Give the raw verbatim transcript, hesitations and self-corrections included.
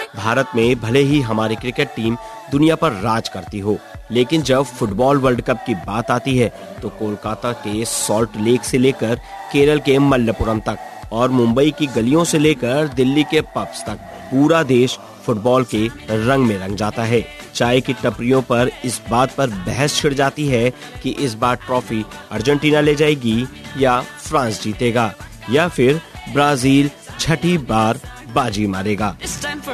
भारत में भले ही हमारी क्रिकेट टीम दुनिया पर राज करती हो, लेकिन जब फुटबॉल वर्ल्ड कप की बात आती है तो कोलकाता के सॉल्ट लेक से लेकर केरल के मल्लपुरम तक और मुंबई की गलियों से लेकर दिल्ली के पब्स तक पूरा देश फुटबॉल के रंग में रंग जाता है। चाय की टपरियों पर इस बात पर बहस छिड़ जाती है कि इस बार ट्रॉफी अर्जेंटीना ले जाएगी या फ्रांस जीतेगा या फिर ब्राजील छठी बार बाजी मारेगा।